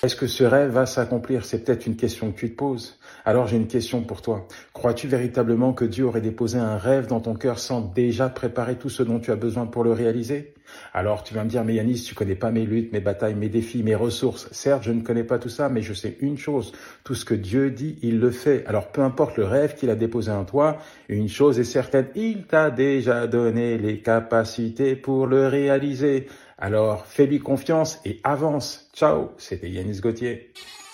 est-ce que ce rêve va s'accomplir? C'est peut-être une question que tu te poses. Alors j'ai une question pour toi. Crois-tu véritablement que Dieu aurait déposé un rêve dans ton cœur sans déjà préparer tout ce dont tu as besoin pour le réaliser? Alors tu vas me dire, mais Yanis, tu connais pas mes luttes, mes batailles, mes défis, mes ressources. Certes, je ne connais pas tout ça, mais je sais une chose. Tout ce que Dieu dit, il le fait. Alors peu importe le rêve qu'il a déposé en toi, une chose est certaine, il t'a déjà donné les capacités pour le réaliser. Alors fais-lui confiance et avance. Ciao, c'était Yanis Gauthier.